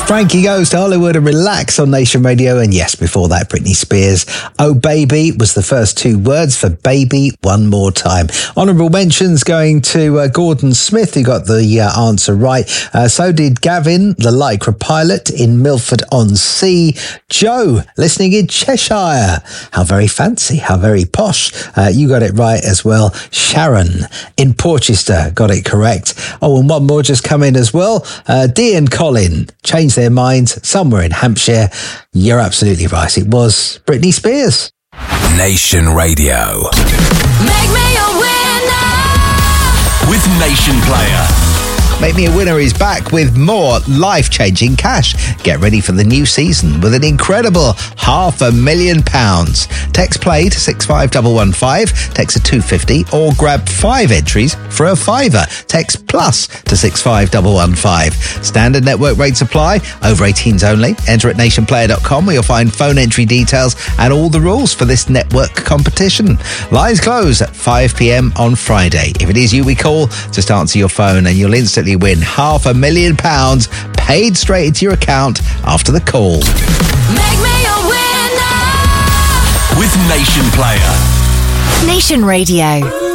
Frankie Goes to Hollywood and Relax on Nation Radio. And yes, before that, Britney Spears. Oh Baby was the first two words for Baby One More Time. Honourable mentions going to Gordon Smith, who got the answer right. So did Gavin, the Lycra pilot in Milford-on-Sea. Joe, listening in Cheshire. How very fancy, how very posh. You got it right as well. Sharon in Porchester got it correct. Oh, and one more just come in as well. Dee and Colin changed their minds somewhere in Hampshire. You're absolutely right. It was Britney Spears. Nation Radio. Make me a winner with Nation Player. Make Me a Winner is back with more life-changing cash. Get ready for the new season with an incredible £500,000. Text play to 65115, text a 250 or grab 5 entries for a £5. Text plus to 65115. Standard network rates apply. Over 18s only. Enter at nationplayer.com where you'll find phone entry details and all the rules for this network competition. Lines close at 5 p.m. on Friday. If it is you we call, just answer your phone and you'll instantly win £500,000 paid straight into your account after the call. Make me a winner with Nation Player. Nation Radio.